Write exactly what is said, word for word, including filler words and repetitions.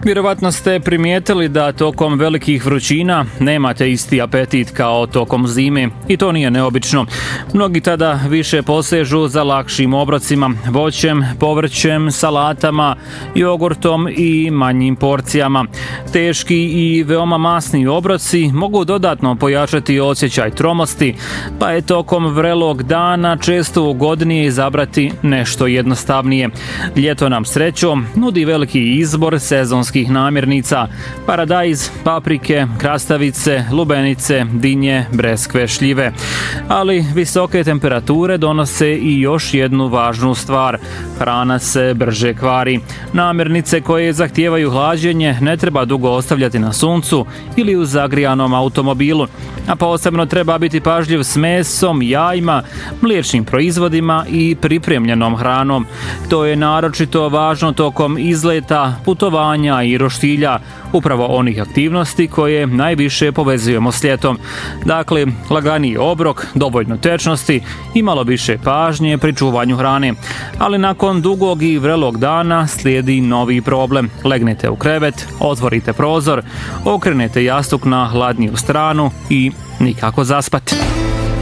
Vjerovatno ste primijetili da tokom velikih vrućina nemate isti apetit kao tokom zime i to nije neobično. Mnogi tada više posežu za lakšim obrocima, voćem, povrćem, salatama, jogurtom i manjim porcijama. Teški i veoma masni obroci mogu dodatno pojačati osjećaj tromosti, pa je tokom vrelog dana često ugodnije izabrati nešto jednostavnije. Ljeto nam srećom nudi veliki izbor sezonskih namirnica: paradajz, paprike, krastavice, lubenice, dinje, breskve, šljive. Ali visoke temperature donose i još jednu važnu stvar: hrana se brže kvari. Namirnice koje zahtijevaju hlađenje ne treba dugo ostavljati na suncu ili u zagrijanom automobilu, a posebno treba biti pažljiv s mesom, jajima, mliječnim proizvodima i pripremljenom hranom. To je naročito važno tokom izleta, putovanja i roštilja, upravo onih aktivnosti koje najviše povezujemo s ljetom. Dakle, laganiji obrok, dovoljno tečnosti i malo više pažnje pri čuvanju hrane. Ali nakon dugog i vrelog dana slijedi novi problem. Legnete u krevet, otvorite prozor, okrenete jastuk na hladniju stranu i nikako zaspati.